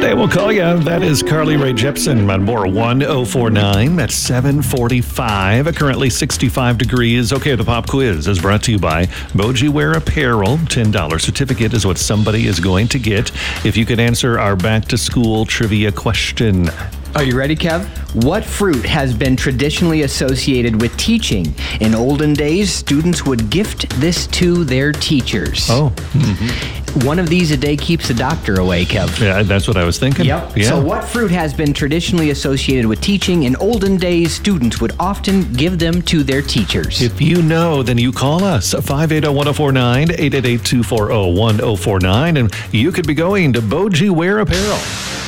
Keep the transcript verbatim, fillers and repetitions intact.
Someday we'll call you. That is Carly Rae Jepsen on More one oh four nine. That's seven forty-five. Currently sixty-five degrees. Okay, the pop quiz is brought to you by Boji Wear Apparel. ten dollars certificate is what somebody is going to get if you can answer our back-to-school trivia question. Are you ready, Kev? What fruit has been traditionally associated with teaching? In olden days, students would gift this to their teachers. Oh. Mm-hmm. One of these a day keeps the doctor away, Kev. Yeah, that's what I was thinking. Yep. Yeah. So what fruit has been traditionally associated with teaching? In olden days, students would often give them to their teachers. If you know, then you call us, five eight zero, one oh four nine, eight eight eight, two four zero, one oh four nine, and you could be going to Boji Wear Apparel.